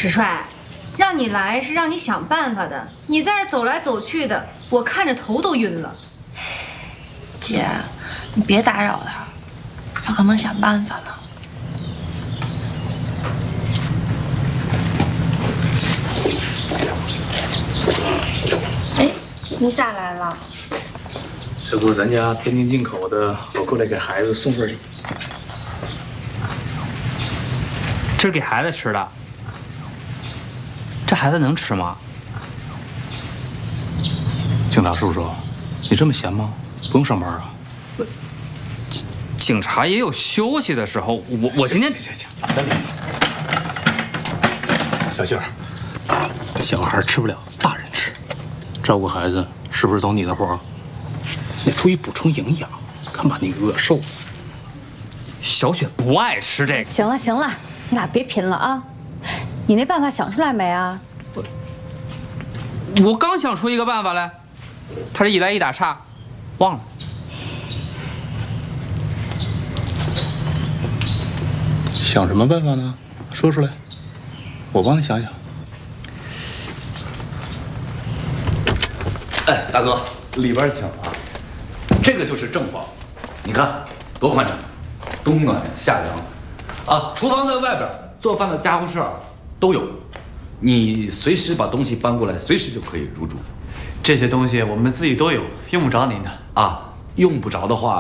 史帅，让你来是让你想办法的，你在这走来走去的，我看着头都晕了。 姐，你别打扰他，他可能想办法呢。哎，你咋来了？ 这不是咱家边境进口的，我过来给孩子送份礼。 这是给孩子吃的，这孩子能吃吗？ 警察叔叔，你这么闲吗？不用上班啊？ 警察也有休息的时候。我今天行，小杏儿，小孩吃不了，大人吃。照顾孩子是不是都你的活？得注意补充营养，看把你饿瘦。 小雪不爱吃这个。 行了行了，你俩别贫了啊！你那办法想出来没啊？ 我刚想出一个办法来，他这一来一打岔，忘了。 想什么办法呢？说出来，我帮你想想。 哎，大哥，里边请啊。这个就是正房，你看多宽敞，冬暖夏凉。啊，厨房在外边，做饭的家伙事儿都有，你随时把东西搬过来，随时就可以入住。 这些东西我们自己都有，用不着您的。 啊，用不着的话。